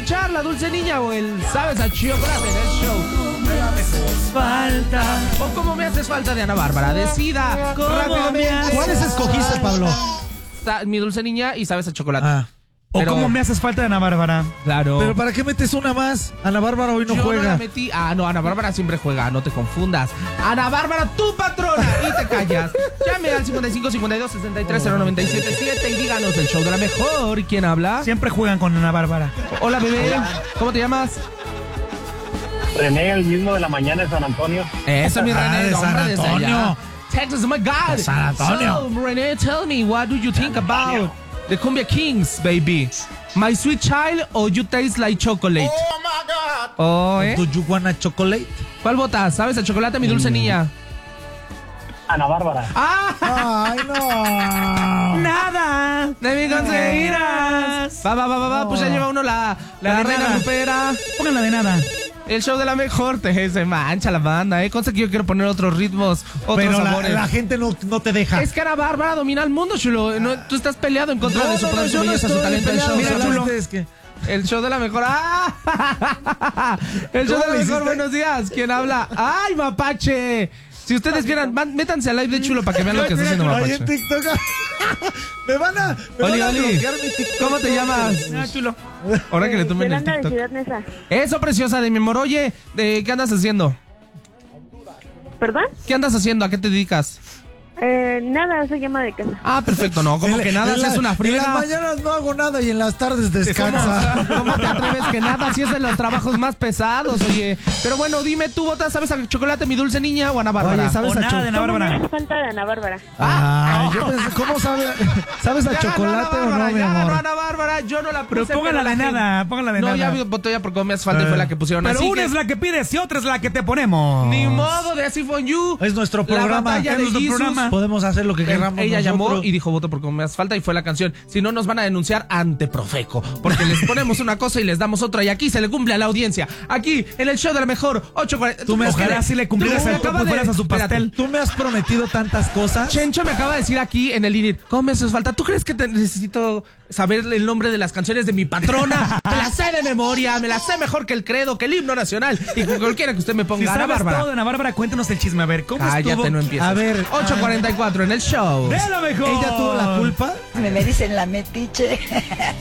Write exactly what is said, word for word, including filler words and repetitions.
escuchar la Dulce Niña o el Sabes a Chocolate en el show. Falta. O Cómo me haces falta de Ana Bárbara. Decida rápidamente. ¿Cuáles escogiste, Pablo? Sa- Mi Dulce Niña y Sabes a Chocolate. Ah. O Pero- Cómo me haces falta de Ana Bárbara. Claro. Pero ¿para qué metes una más? Ana Bárbara hoy no Yo juega. no la metí. Ah, no, Ana Bárbara siempre juega, no te confundas. Ana Bárbara, tu patrona. Y te callas. Llame al cincuenta y cinco, cincuenta y dos, sesenta y tres, cero noventa y siete siete y díganos el show de la mejor. ¿Quién habla? Siempre juegan con Ana Bárbara. Hola, bebé. ¿Cómo te llamas? René, el mismo de la mañana de San Antonio. Eso, mi Ah, René. de San hombre, desde allá. Antonio. Texas, oh my God. De San Antonio. So, René, tell me, what do you think about the Cumbia Kings, baby? My sweet child or you taste like chocolate? Oh, ¿eh? ¿Do you wanna chocolate? ¿Cuál votas? ¿Sabes a chocolate, mi dulce niña? Ana Bárbara. ¡Ah! Ay, no. ¡Nada! ¡De mi conseguirás! Va, va, va, va, va, pues ya lleva uno la, la, La de reina nada. grupera. Pónganla de nada. El show de la mejor, te se mancha la banda, ¿eh? Cosa que yo quiero poner otros ritmos, otros Pero la, sabores. la gente no, no te deja. Es que Ana Bárbara domina el mundo, chulo. No, tú estás peleado en contra de su poder, su yo no belleza, su estoy talento. El peleado, show, Mira, solamente chulo. es que... el show de la mejor. ¡Ah! El show de ¿Cómo la le mejor, hiciste? buenos días. ¿Quién habla? ¡Ay, mapache! Si ustedes vieran, man- métanse al live de chulo para que vean lo que está haciendo Ahí mapache. en TikTok. me van a, me Oli, van a Oli. bloquear mi TikTok. ¿Cómo te llamas? Ah, chulo. Ahora que le tomen el Yolanda de TikTok. Ciudad Neza. Eso, preciosa de mi amor. Oye, ¿de ¿qué andas haciendo? ¿Perdón? ¿Qué andas haciendo? ¿A qué te dedicas? Eh, nada, soy llama de casa. Ah, perfecto, no, como En- que nada, en la- es una En las friega. mañanas no hago nada y en las tardes ¿Cómo, descansa. ¿Cómo te atreves que nada? Si es de los trabajos más pesados, oye. Pero bueno, dime, ¿tú votas, sabes a chocolate, mi dulce niña o Ana Bárbara? Oye, ¿sabes O a nada de Ana ¿Cómo me Bárbara. hace falta de Ana Bárbara? Ay, yo pensé, ¿cómo sabe? ¿Sabes a Ya ganó chocolate Ana o no, Bárbara, mi ya ganó amor? Ana Bárbara, yo no la puse, Pero póngala la de gente- nada, póngala de No, nada. ya voté ya porque me hace falta y fue la que pusieron. Pero así una que- es la que pides y otra es la que te ponemos. Ni modo de así for you. Es nuestro La programa. batalla Es de nuestro Jesus. programa. Podemos hacer lo que queramos. Ella llamó nosotros. y dijo voto porque me hace falta y fue la canción. Si no nos van a denunciar ante Profeco, porque les ponemos una cosa y les damos otra y aquí se le cumple a la audiencia. Aquí en el show de la mejor ocho cuarenta. Tú me- Ojalá si le cumplieras Tú me el topo acabas y fueras a su espérate, pastel. Tú me has prometido tantas cosas. Chencho me acaba de decir aquí en el I N I, ¿cómo me hace falta? ¿Tú crees que te necesito saber el nombre de las canciones de mi patrona? Me las sé de memoria, me las sé mejor que el credo, que el himno nacional y con cualquiera que usted me Si ponga. Ana sabes Bárbara. todo de Ana Bárbara, cuéntanos el chisme. A ver, ¿cómo Cállate, estuvo? no empieces. A ver, ocho cuarenta y cuatro en el show. ¡De lo mejor! Ella tuvo la culpa. Me, me dicen la metiche.